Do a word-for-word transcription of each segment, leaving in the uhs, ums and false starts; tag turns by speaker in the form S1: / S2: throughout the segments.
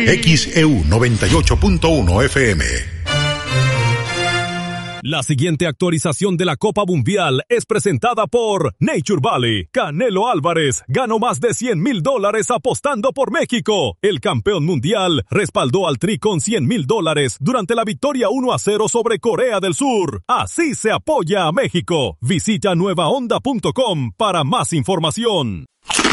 S1: X E U noventa y ocho punto uno F M.
S2: La siguiente actualización de la Copa Mundial es presentada por Nature Valley. Canelo Álvarez ganó más de cien mil dólares apostando por México. El campeón mundial respaldó al Tri con cien mil dólares durante la victoria uno a cero sobre Corea del Sur. Así se apoya a México. Visita nueva onda punto com para más información.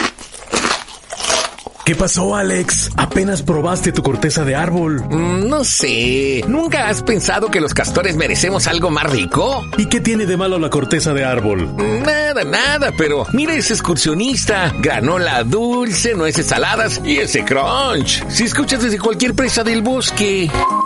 S3: ¿Qué pasó, Alex? ¿Apenas probaste tu corteza de árbol?
S4: Mm, no sé. ¿Nunca has pensado que los castores merecemos algo más rico?
S3: ¿Y qué tiene de malo la corteza de árbol?
S4: Nada, nada, pero mira ese excursionista. Granola dulce, nueces saladas y ese crunch. Si escuchas desde cualquier presa del bosque.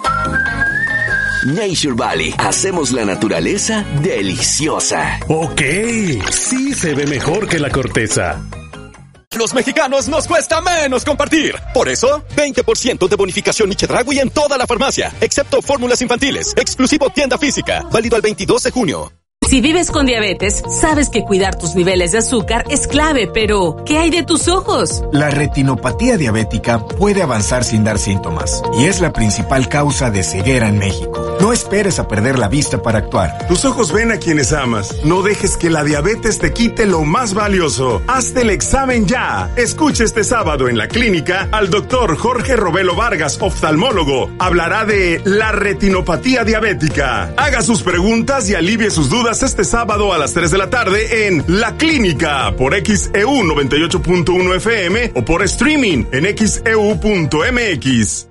S5: Nature Valley. Hacemos la naturaleza deliciosa.
S3: Ok, sí se ve mejor que la corteza.
S6: Los mexicanos nos cuesta menos compartir. Por eso, veinte por ciento de bonificación Chedraui en toda la farmacia, excepto fórmulas infantiles. Exclusivo tienda física. Válido al veintidós de junio.
S7: Si vives con diabetes, sabes que cuidar tus niveles de azúcar es clave, pero ¿qué hay de tus ojos?
S8: La retinopatía diabética puede avanzar sin dar síntomas y es la principal causa de ceguera en México. No esperes a perder la vista para actuar.
S9: Tus ojos ven a quienes amas. No dejes que la diabetes te quite lo más valioso. Hazte el examen ya. Escucha este sábado en la clínica al doctor Jorge Robelo Vargas, oftalmólogo. Hablará de la retinopatía diabética. Haga sus preguntas y alivie sus dudas este sábado a las tres de la tarde en La Clínica por X E U noventa y ocho punto uno F M o por streaming en X E U punto M X.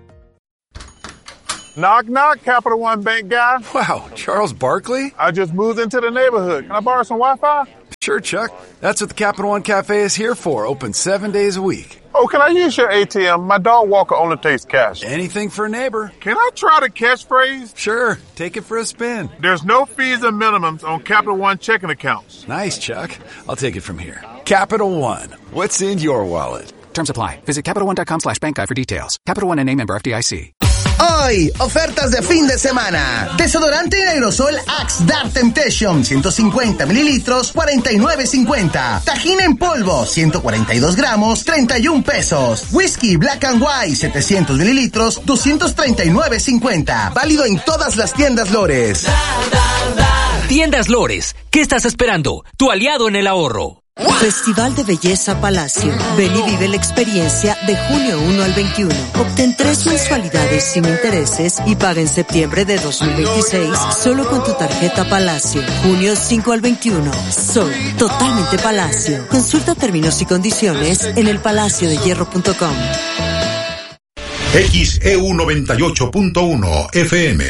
S10: Knock, knock, Capital One Bank guy.
S11: Wow, Charles Barkley?
S10: I just moved into the neighborhood. Can I borrow some Wi-Fi?
S11: Sure, Chuck. That's what the Capital One Cafe is here for, open seven days a week.
S10: Oh, can I use your A T M? My dog walker only takes cash.
S11: Anything for a neighbor.
S10: Can I try the catchphrase?
S11: Sure, take it for a spin.
S10: There's no fees and minimums on Capital One checking accounts.
S11: Nice, Chuck. I'll take it from here. Capital One. What's in your wallet?
S12: Terms apply. Visit Capital One dot com slash bank guide for details. Capital One N A member F D I C.
S13: Hoy, ofertas de fin de semana. Desodorante en aerosol Axe Dark Temptation, ciento cincuenta mililitros, cuarenta y nueve cincuenta. Tajín en polvo, ciento cuarenta y dos gramos, treinta y un pesos. Whisky Black and White, setecientos mililitros, doscientos treinta y nueve cincuenta. Válido en todas las tiendas Lores.
S14: Tiendas Lores, ¿qué estás esperando? Tu aliado en el ahorro.
S15: Festival de Belleza Palacio. Ven y vive la experiencia de junio uno al veintiuno. Obtén tres mensualidades sin intereses y paga en septiembre de dos mil veintiséis solo con tu tarjeta Palacio. junio cinco al veintiuno. Soy totalmente Palacio. Consulta términos y condiciones en el palacio de hierro punto com.
S1: X E U noventa y ocho punto uno F M.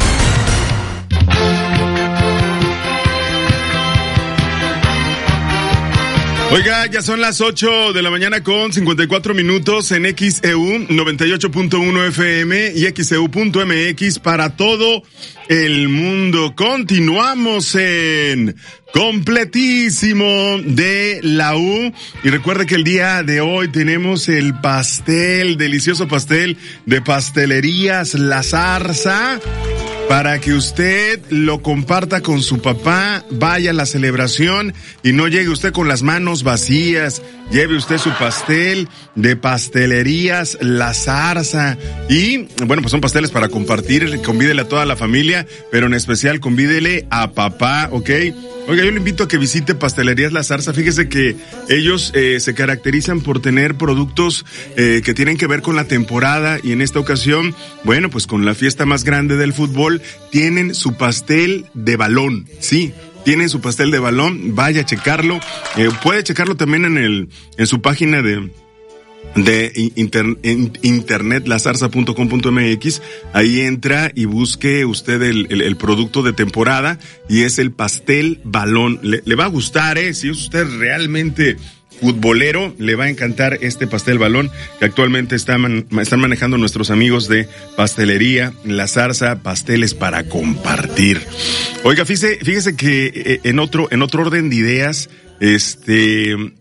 S9: Oiga, ya son las ocho de la mañana con cincuenta y cuatro minutos en X E U noventa y ocho punto uno F M y X E U punto M X para todo el mundo. Continuamos en completísimo de la U y recuerde que el día de hoy tenemos el pastel, delicioso pastel de Pastelerías La Zarza, para que usted lo comparta con su papá, vaya a la celebración y no llegue usted con las manos vacías. Lleve usted su pastel de Pastelerías La Zarza. Y, bueno, pues son pasteles para compartir. Convídele a toda la familia, pero en especial convídele a papá, ¿ok? Oiga, yo le invito a que visite Pastelerías La Zarza. Fíjese que ellos eh, se caracterizan por tener productos eh, que tienen que ver con la temporada y en esta ocasión, bueno, pues con la fiesta más grande del fútbol, tienen su pastel de balón, sí. Tienen su pastel de balón, vaya a checarlo. Eh, puede checarlo también en el en su página de de inter, in, internet, lazarza punto com punto M X. Ahí entra y busque usted el, el, el producto de temporada y es el pastel balón. Le, le va a gustar, eh, si es usted realmente futbolero, le va a encantar este pastel balón que actualmente están, están manejando nuestros amigos de Pastelería La Zarza, pasteles para compartir. Oiga, fíjese, fíjese que en otro, en otro orden de ideas, este,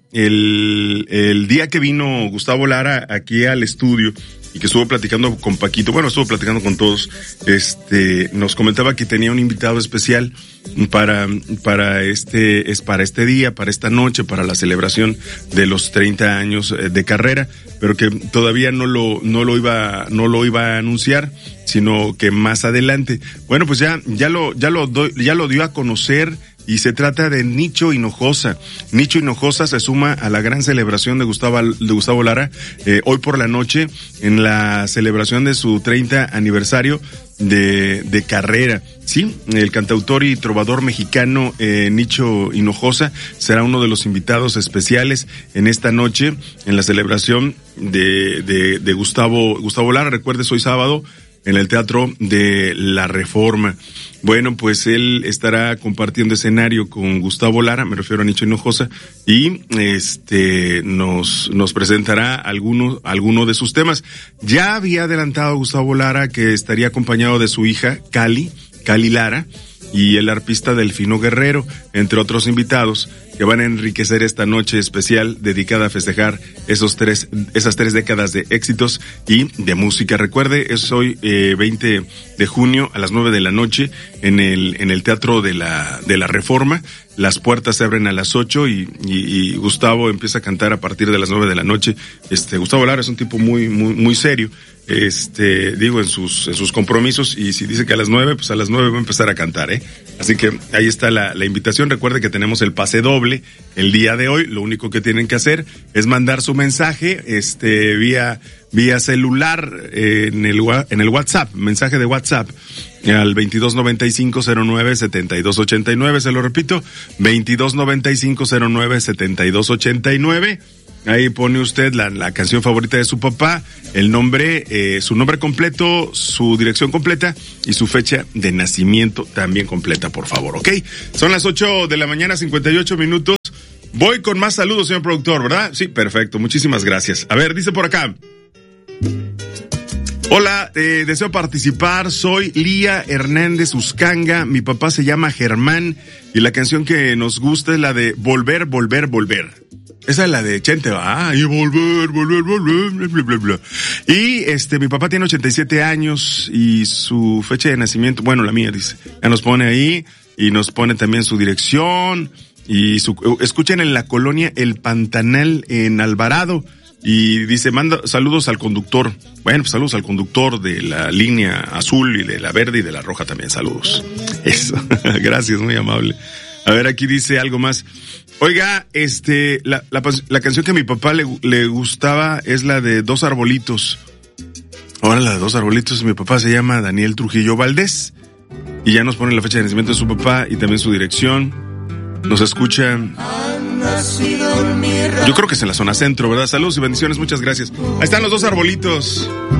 S9: el, el día que vino Gustavo Lara aquí al estudio y que estuvo platicando con Paquito, bueno, estuvo platicando con todos, este, nos comentaba que tenía un invitado especial para, para este, es para este día, para esta noche, para la celebración de los treinta años de carrera, pero que todavía no lo, no lo iba, no lo iba a anunciar, sino que más adelante. Bueno, pues ya, ya lo, ya lo doy, ya lo dio a conocer. Y se trata de Nicho Hinojosa. Nicho Hinojosa se suma a la gran celebración de Gustavo, de Gustavo Lara eh, hoy por la noche en la celebración de su treinta aniversario de, de carrera. Sí, el cantautor y trovador mexicano eh, Nicho Hinojosa será uno de los invitados especiales en esta noche en la celebración de, de, de Gustavo, Gustavo Lara. Recuerde, hoy sábado en el Teatro de la Reforma. Bueno, pues él estará compartiendo escenario con Gustavo Lara, me refiero a Nicho Hinojosa, y este nos nos presentará alguno alguno de sus temas. Ya había adelantado Gustavo Lara que estaría acompañado de su hija Cali, Cali Lara, y el arpista Delfino Guerrero, entre otros invitados que van a enriquecer esta noche especial dedicada a festejar esos tres, esas tres décadas de éxitos y de música. Recuerde, es hoy eh, veinte de junio a las nueve de la noche en el en el Teatro de la de la Reforma. Las puertas se abren a las ocho y, y, y Gustavo empieza a cantar a partir de las nueve de la noche. Este Gustavo Lara es un tipo muy muy muy serio. Este, digo, en sus, en sus compromisos, y si dice que a las nueve, pues a las nueve va a empezar a cantar, ¿eh? Así que ahí está la, la invitación. Recuerde que tenemos el pase doble el día de hoy. Lo único que tienen que hacer es mandar su mensaje, este, vía, vía celular, eh, en el, en el WhatsApp, mensaje de WhatsApp, al veintidós noventa y cinco cero nueve setenta y dos ochenta y nueve, se lo repito, veintidós noventa y cinco cero nueve setenta y dos ochenta y nueve. Ahí pone usted la, la canción favorita de su papá, el nombre, eh, su nombre completo, su dirección completa y su fecha de nacimiento también completa, por favor, ¿ok? Son las ocho de la mañana, cincuenta y ocho minutos. Voy con más saludos, señor productor, ¿verdad? Sí, perfecto, muchísimas gracias. A ver, dice por acá. Hola, eh, deseo participar, soy Lía Hernández Uscanga, mi papá se llama Germán y la canción que nos gusta es la de Volver, Volver, Volver. Esa es la de Chente, ah, y volver, volver, volver, bla, bla, bla, bla. Y este, mi papá tiene ochenta y siete años y su fecha de nacimiento, bueno, la mía dice, ya nos pone ahí y nos pone también su dirección y su, escuchen en la colonia El Pantanal en Alvarado y dice, manda saludos al conductor. Bueno, pues saludos al conductor de la línea azul y de la verde y de la roja también, saludos. Eso, gracias, muy amable. A ver, aquí dice algo más. Oiga, este, la, la, la canción que a mi papá le, le gustaba es la de Dos Arbolitos. Ahora la de Dos Arbolitos, mi papá se llama Daniel Trujillo Valdés. Y ya nos pone la fecha de nacimiento de su papá y también su dirección. Nos escuchan. Yo creo que es en la zona centro, ¿verdad? Saludos y bendiciones, muchas gracias. Ahí están los Dos Arbolitos.